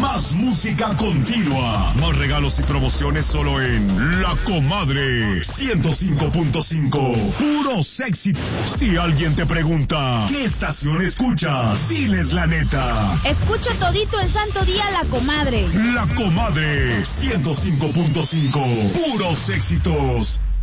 Más música continua. Más regalos y promociones solo en La Comadre 105.5. Puros éxitos. Si alguien te pregunta, ¿qué estación escuchas? Diles la neta. Escucho todito el santo día La Comadre. La Comadre 105.5. Puros éxitos.